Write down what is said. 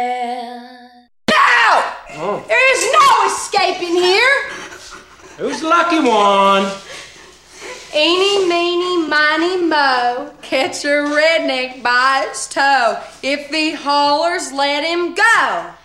No! Oh. There is no escaping here. Who's the lucky one? Eeny, meeny, miny, mo. Catch a redneck by its toe. If he hollers, let him go.